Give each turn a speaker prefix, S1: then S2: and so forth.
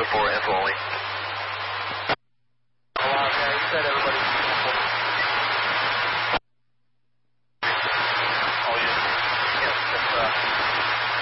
S1: for info only.
S2: Oh, wow, man, you said everybody